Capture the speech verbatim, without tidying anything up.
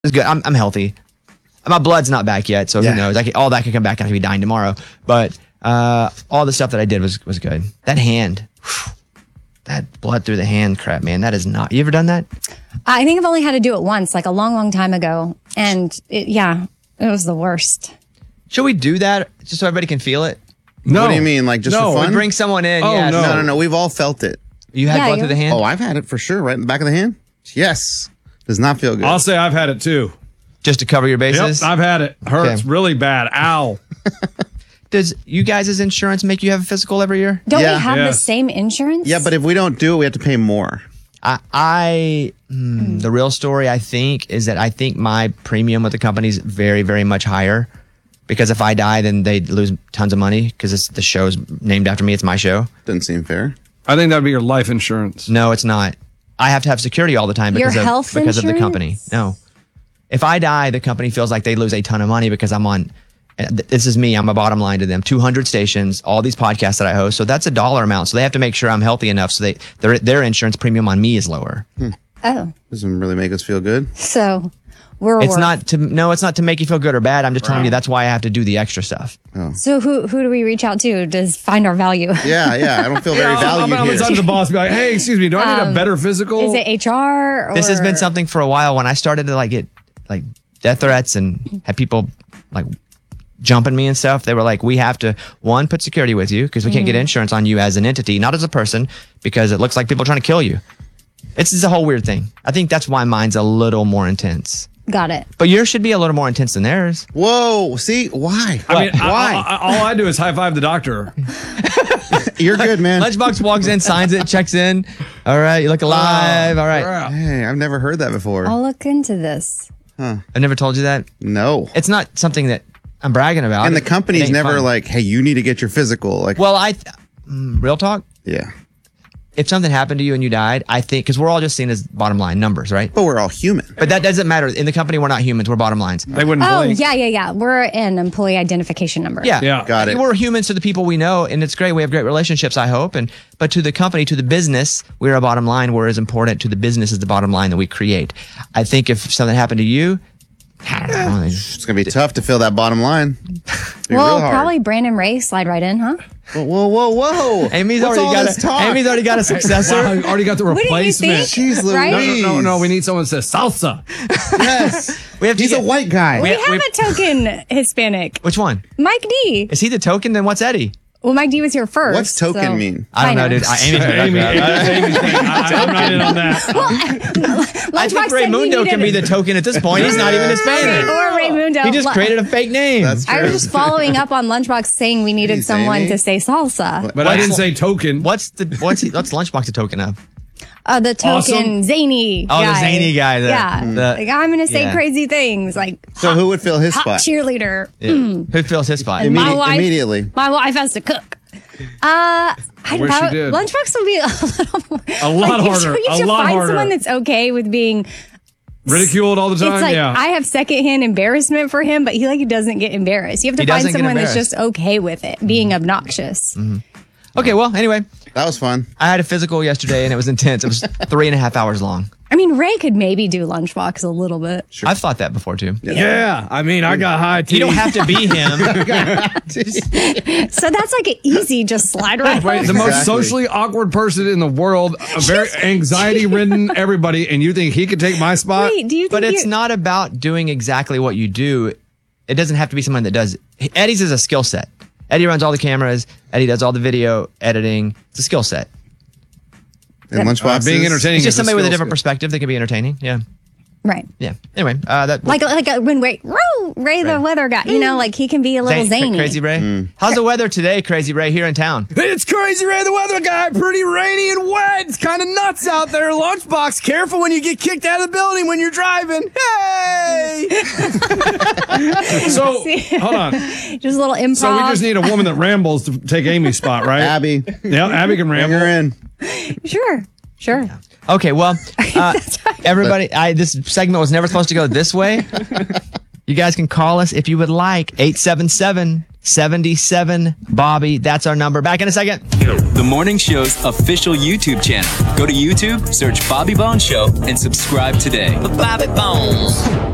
It's good. I'm, I'm healthy. My blood's not back yet, so Yeah. who knows? I can, all that could come back. I could be dying tomorrow. But uh, all the stuff that I did was was good. That hand, whew, that blood through the hand crap, man. That is not. You ever done that? I think I've only had to do it once, like a long, long time ago. And it, yeah, it was the worst. Should we do that just so everybody can feel it? No. What do you mean? Like just no, for fun? We bring someone in. Oh, yeah, no. no, no, no. We've all felt it. You had Yeah, blood you- through the hand? Oh, I've had it for sure. Right in the back of the hand. Yes. Does not feel good. I'll say I've had it too. Just to cover your bases? Yep, I've had it. Hurts Okay. really bad. Ow. Does you guys' insurance make you have a physical every year? Don't Yeah. we have the Yes. same insurance? Yeah, but if we don't do it, we have to pay more. I, I mm, the real story I think is that I think my premium with the company is very, very much higher because if I die, then they lose tons of money because it's the show's named after me. It's my show. Doesn't seem fair. I think that'd be your life insurance. No, it's not. I have to have security all the time Your because of health because of the company. insurance? No, if I die, the company feels like they lose a ton of money because I'm on. This is me. I'm a bottom line to them. two hundred stations, all these podcasts that I host. So that's a dollar amount. So they have to make sure I'm healthy enough so they their their insurance premium on me is lower. Oh, Doesn't really make us feel good. so we're It's worth- not to no, it's not to make you feel good or bad. I'm just telling you that's why I have to do the extra stuff. So who who do we reach out to to find our value? Yeah, yeah. I don't feel very Yeah, I'll- valued I'm here. outside to the boss and be like, hey, excuse me, do I need a better physical? Is it H R? Or... This has been something for a while. When I started to like get like death threats and had people like jumping me and stuff, they were like, we have to one put security with you because we can't get insurance on you as an entity, not as a person, because it looks like people are trying to kill you. It's, it's a whole weird thing. I think that's why mine's a little more intense. Got it. But yours should be a little more intense than theirs. Whoa. See? Why? I mean, I- Why? I- I- all I do is high five the doctor. You're good, man. Lunchbox walks in, signs it, checks in. All right, you look alive. All right. Crap. Hey, I've never heard that before. I'll look into this. I never told you that. No. It's not something that I'm bragging about. And the It- it company's ain't never fun. like, hey, you need to get your physical. Like, Well, I, th- mm, real talk. yeah. If something happened to you and you died, I think because we're all just seen as bottom line numbers, right? But we're all human. But that doesn't matter. In the company, we're not humans. We're bottom lines. They wouldn't Oh, blink. yeah, yeah, yeah. We're an employee identification number. Yeah, Yeah. Got it. We're humans to the people we know, and it's great. We have great relationships, I hope. And but to the company, to the business, we're a bottom line. We're as important to the business as the bottom line that we create. I think if something happened to you, I don't know. It's going to be tough to fill that bottom line. Be Well, real hard. probably Brandon Ray slide right in, huh? Whoa, whoa, whoa, whoa. Amy's What's already all got this a, talk? Amy's already got a successor. Wow, I already got the Wouldn't you replacement. think? Jeez Right? Louise. No, no, no. We need someone that says salsa. Yes. We have to He's get- a white guy. We Yeah, have we- a token Hispanic. Which one? Mike D. Is he the token? Then what's Eddie? Well, Mike D was here first. What's token so- mean? I don't know, know. dude. I, Amy's been Amy, back there. Amy's thing. I, I'm not in on that. I think Lunchbox said he Raymundo can be needed- the token at this point. He's not even Hispanic. Or Raymundo. He just Lu- created a fake name. That's true. I was just following up on Lunchbox saying we needed Jeez, someone Amy. to say salsa. But I What's- didn't say token. What's the what's he, what's Lunchbox a token of? Uh, the token Awesome. zany Oh, the guy. zany guy, the- yeah. the- like, I'm going to say yeah. crazy things like So who would fill his hot spot? cheerleader. Who fills his spot? And my Immedi- wife, immediately. My wife has to cook. Uh, I wish that- she did. Lunchbox would be a little more. A lot like, harder, You a should lot find harder. someone that's okay with being. Ridiculed all the time. It's like yeah. I have secondhand embarrassment for him, but he like doesn't get embarrassed. You have to He find doesn't get someone that's embarrassed. just okay with it being obnoxious. Okay, well, anyway, That was fun. I had a physical yesterday and it was intense. It was three and a half hours long. I mean, Ray could maybe do Lunchbox a little bit. I've thought that before too. yeah. I mean, I got high tea. You don't have to be him. So that's like an easy, just slide right Wait, the over. most Exactly. socially awkward person in the world, a very anxiety ridden everybody, and you think he could take my spot? Wait, do you think But it's you- not about doing exactly what you do. It doesn't have to be someone that does. Eddie's is a skill set. Eddie runs all the cameras. Eddie does all the video editing. It's a skill set. And lunchbox. Uh, being entertaining. It's just is a somebody with a skill different set. perspective that can be entertaining. Yeah. Right. Yeah. Anyway, uh, that Like like uh, when Ray, Ray, Ray the weather guy, you know, like he can be a little Zane- zany. Crazy Ray. Mm. How's the weather today, Crazy Ray, here in town? It's Crazy Ray the weather guy. Pretty rainy and wet. It's kind of nuts out there. Lunchbox, careful when you get kicked out of the building when you're driving. Hey! so, hold on. Just a little improv. So we just need a woman that rambles to take Amy's spot, right? Abby. Yeah, Abby can Bring ramble. her in. Sure. Sure. Okay, well, uh, everybody, I, this segment was never supposed to go this way. You guys can call us if you would like. eight seven seven, seven seven, Bobby. That's our number. Back in a second. The Morning Show's official YouTube channel. Go to YouTube, search Bobby Bones Show, and subscribe today. Bobby Bones.